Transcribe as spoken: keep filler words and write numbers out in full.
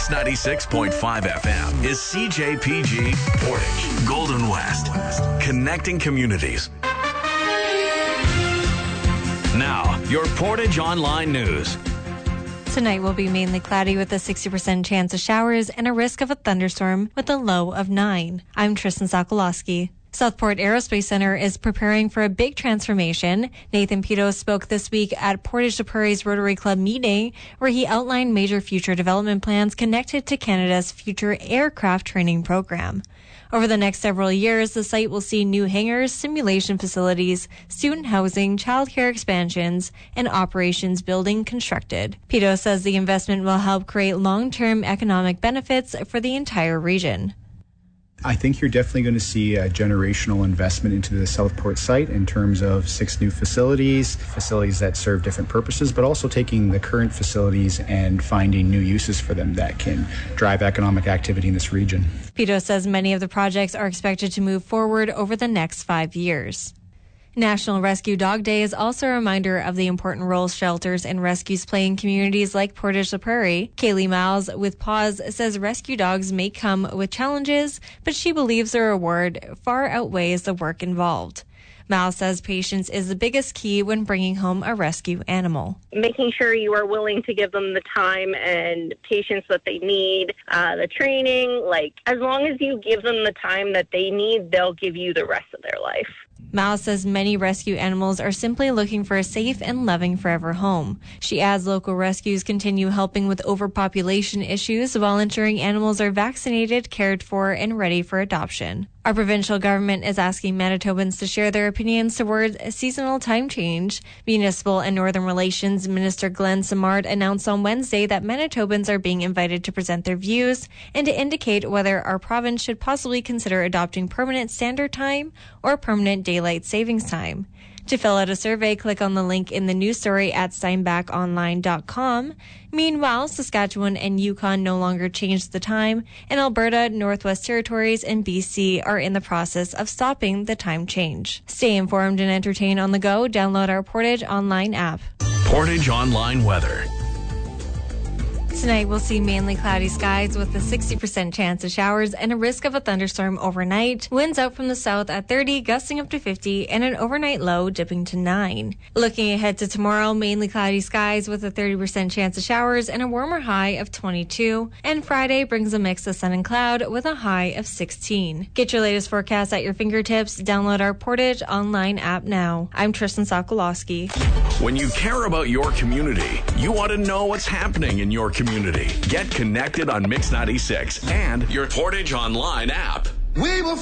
Mix ninety-six point five F M is C J P G Portage, Golden West, connecting communities. Now, your Portage Online News. Tonight will be mainly cloudy with a sixty percent chance of showers and a risk of a thunderstorm with a low of nine. I'm Tristan Sokolowski. Southport Aerospace Center is preparing for a big transformation. Nathan Pito spoke this week at Portage de Prairie's Rotary Club meeting, where he outlined major future development plans connected to Canada's future aircraft training program. Over the next several years, the site will see new hangars, simulation facilities, student housing, childcare expansions, and operations building constructed. Pito says the investment will help create long-term economic benefits for the entire region. I think you're definitely going to see a generational investment into the Southport site in terms of six new facilities, facilities that serve different purposes, but also taking the current facilities and finding new uses for them that can drive economic activity in this region. Pito says many of the projects are expected to move forward over the next five years. National Rescue Dog Day is also a reminder of the important role shelters and rescues play in communities like Portage la Prairie. Kaylee Miles with Paws says rescue dogs may come with challenges, but she believes the reward far outweighs the work involved. Miles says patience is the biggest key when bringing home a rescue animal. Making sure you are willing to give them the time and patience that they need, uh, the training, like as long as you give them the time that they need, they'll give you the rest of their life. Miles says many rescue animals are simply looking for a safe and loving forever home. She adds local rescues continue helping with overpopulation issues while ensuring animals are vaccinated, cared for, and ready for adoption. Our provincial government is asking Manitobans to share their opinions towards a seasonal time change. Municipal and Northern Relations Minister Glenn Simard announced on Wednesday that Manitobans are being invited to present their views and to indicate whether our province should possibly consider adopting permanent standard time or permanent daylight savings time. To fill out a survey, click on the link in the news story at steinbach online dot com. Meanwhile, Saskatchewan and Yukon no longer changed the time, and Alberta, Northwest Territories, and B C are in the process of stopping the time change. Stay informed and entertained on the go. Download our Portage Online app. Portage Online weather. Tonight, we'll see mainly cloudy skies with a sixty percent chance of showers and a risk of a thunderstorm overnight. Winds out from the south at thirty, gusting up to fifty, and an overnight low dipping to nine. Looking ahead to tomorrow, mainly cloudy skies with a thirty percent chance of showers and a warmer high of twenty-two. And Friday brings a mix of sun and cloud with a high of sixteen. Get your latest forecast at your fingertips. Download our Portage Online app now. I'm Tristan Sokolowski. When you care about your community, you want to know what's happening in your community. Get connected on Mix ninety-six and your Portage Online app. We will